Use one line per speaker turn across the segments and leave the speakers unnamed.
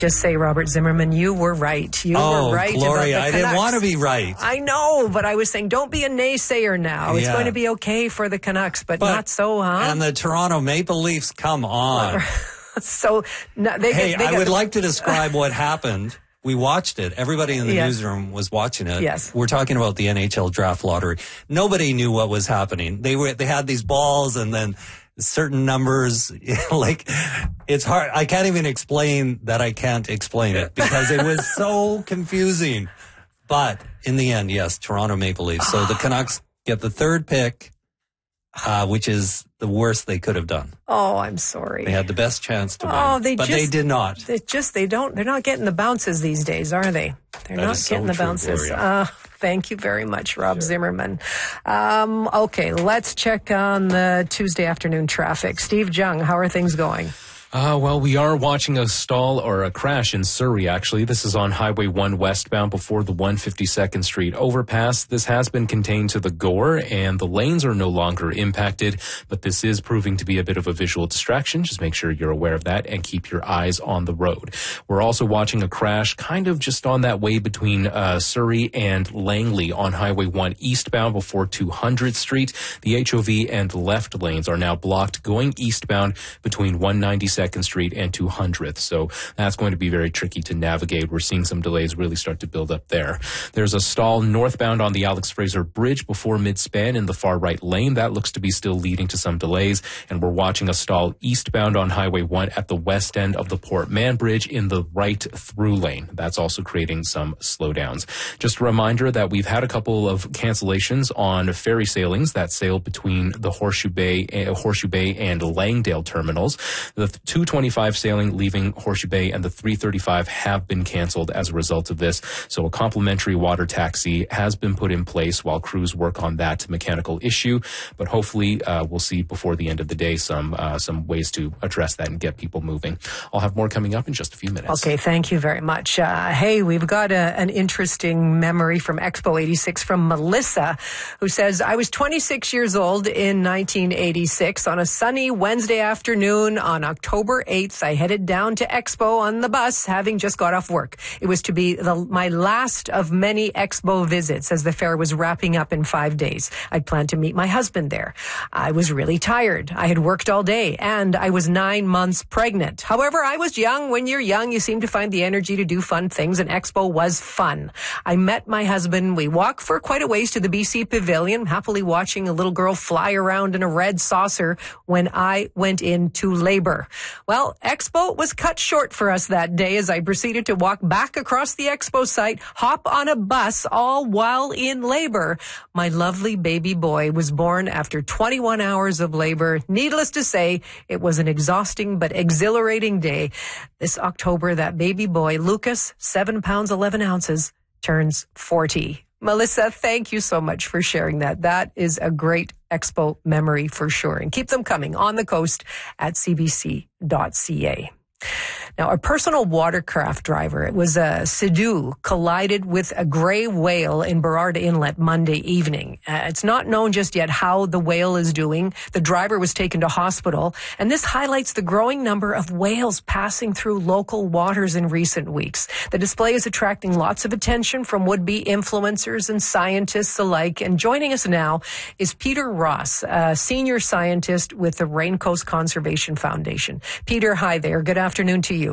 Just say, Robert Zimmerman, you were right. You were right.
Gloria,
about the
I didn't
Canucks.
want to be right.
I know, but I was saying, don't be a naysayer now. It's going to be okay for the Canucks, but not so, huh?
And the Toronto Maple Leafs, come on.
So,
I would like to describe what happened. We watched it. Everybody in the newsroom was watching it.
Yes.
We're talking about the NHL draft lottery. Nobody knew what was happening. They had these balls and then certain numbers, like, it's hard. I can't even explain that I can't explain it because it was so confusing. But in the end, yes, Toronto Maple Leafs. So the Canucks get the third pick, which is the worst they could have done.
Oh, I'm sorry.
They had the best chance to win, but they did not.
They're not getting the bounces these days, are they? They're not getting the bounces. Thank you very much, Rob Zimmerman. Okay, let's check on the Tuesday afternoon traffic. Steve Jung, how are things going?
Well, we are watching a stall or a crash in Surrey, actually. This is on Highway 1 westbound before the 152nd Street overpass. This has been contained to the Gore, and the lanes are no longer impacted, but this is proving to be a bit of a visual distraction. Just make sure you're aware of that and keep your eyes on the road. We're also watching a crash kind of just on that way between Surrey and Langley on Highway 1 eastbound before 200th Street. The HOV and left lanes are now blocked going eastbound between 192nd Street and 200th. So that's going to be very tricky to navigate. We're seeing some delays really start to build up there. There's a stall northbound on the Alex Fraser Bridge before mid-span in the far right lane. That looks to be still leading to some delays. And we're watching a stall eastbound on Highway 1 at the west end of the Port Mann Bridge in the right through lane. That's also creating some slowdowns. Just a reminder that we've had a couple of cancellations on ferry sailings that sailed between the Horseshoe Bay and Langdale terminals. The 225 sailing leaving Horseshoe Bay and the 335 have been canceled as a result of this. So a complimentary water taxi has been put in place while crews work on that mechanical issue. But hopefully we'll see before the end of the day some ways to address that and get people moving. I'll have more coming up in just a few minutes.
Okay, thank you very much. Hey, we've got an interesting memory from Expo 86 from Melissa, who says, I was 26 years old in 1986 on a sunny Wednesday afternoon on October 8th, I headed down to Expo on the bus, having just got off work. It was to be my last of many Expo visits as the fair was wrapping up in 5 days. I planned to meet my husband there. I was really tired. I had worked all day and I was 9 months pregnant. However, I was young. When you're young, you seem to find the energy to do fun things, and Expo was fun. I met my husband. We walked for quite a ways to the BC Pavilion, happily watching a little girl fly around in a red saucer when I went into labor. Well, Expo was cut short for us that day as I proceeded to walk back across the Expo site, hop on a bus, all while in labor. My lovely baby boy was born after 21 hours of labor. Needless to say, it was an exhausting but exhilarating day. This October, that baby boy, Lucas, 7 pounds, 11 ounces, turns 40. Melissa, thank you so much for sharing that. That is a great Expo memory for sure. And keep them coming on the coast at cbc.ca. Now, a personal watercraft driver, it was a Sea-Doo, collided with a gray whale in Burrard Inlet Monday evening. It's not known just yet how the whale is doing. The driver was taken to hospital, and this highlights the growing number of whales passing through local waters in recent weeks. The display is attracting lots of attention from would-be influencers and scientists alike. And joining us now is Peter Ross, a senior scientist with the Raincoast Conservation Foundation. Peter, hi there. Good afternoon to you.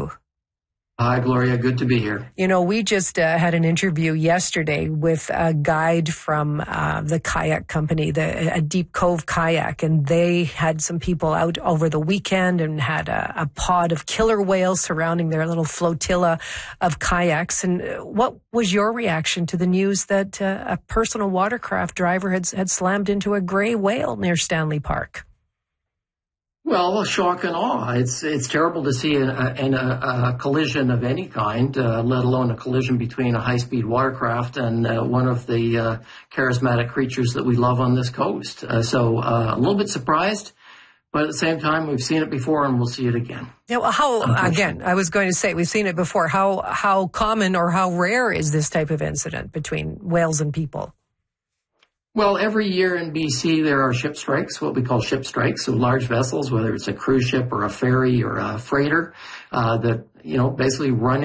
Hi, Gloria. Good to be here.
You know, we just had an interview yesterday with a guide from the kayak company, a Deep Cove Kayak, and they had some people out over the weekend and had a pod of killer whales surrounding their little flotilla of kayaks. And what was your reaction to the news that a personal watercraft driver had slammed into a gray whale near Stanley Park?
Well, shock and awe. It's terrible to see a collision of any kind, let alone a collision between a high-speed watercraft and one of the charismatic creatures that we love on this coast. So a little bit surprised, but at the same time, we've seen it before and we'll see it again.
Yeah, well, I was going to say, we've seen it before. How common or how rare is this type of incident between whales and people?
Well, every year in BC, there are ship strikes, what we call ship strikes. So large vessels, whether it's a cruise ship or a ferry or a freighter, that, basically run